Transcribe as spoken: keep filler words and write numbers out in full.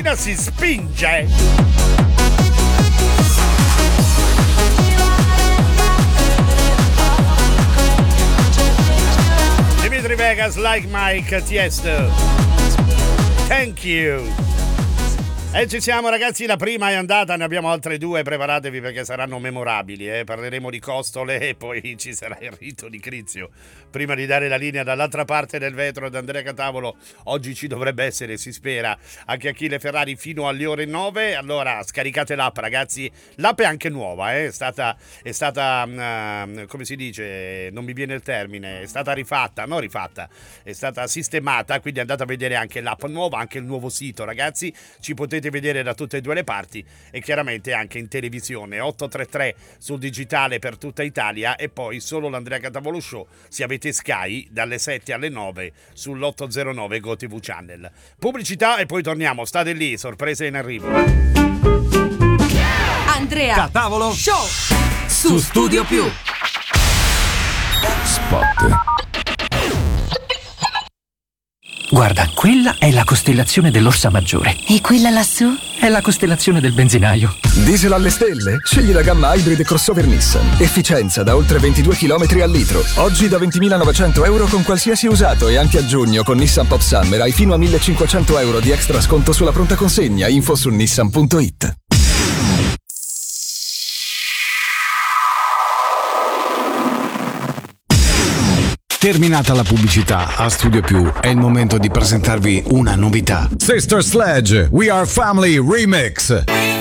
mattina si spinge. Dimitri Vegas, Like Mike, Tiesto. Thank you. E ci siamo ragazzi, la prima è andata, ne abbiamo altre due, preparatevi perché saranno memorabili, eh? Parleremo di costole e poi ci sarà il rito di Crizio. Prima di dare la linea dall'altra parte del vetro ad Andrea Catavolo, oggi ci dovrebbe essere, si spera, anche Achille Ferrari fino alle ore nove, allora scaricate l'app ragazzi, l'app è anche nuova, eh? è stata, è stata uh, come si dice, non mi viene il termine, è stata rifatta, non rifatta, è stata sistemata, quindi andate a vedere anche l'app nuova, anche il nuovo sito ragazzi, ci potete vedere da tutte e due le parti e chiaramente anche in televisione otto tre tre sul digitale per tutta Italia e poi solo l'Andrea Catavolo Show se avete Sky dalle sette alle nove sull'otto zero nove GoTV Channel. Pubblicità e poi torniamo, state lì, sorprese in arrivo. Andrea Catavolo Show su Studio Più. Spot. Guarda, quella è la costellazione dell'Orsa Maggiore. E quella lassù? È la costellazione del benzinaio. Diesel alle stelle? Scegli la gamma Hybrid crossover Nissan. Efficienza da oltre ventidue chilometri al litro. Oggi da ventimilanovecento euro con qualsiasi usato e anche a giugno con Nissan Pop Summer hai fino a millecinquecento euro di extra sconto sulla pronta consegna. Info su nissan punto it. Terminata la pubblicità, a Studio Più è il momento di presentarvi una novità. Sister Sledge, We Are Family Remix.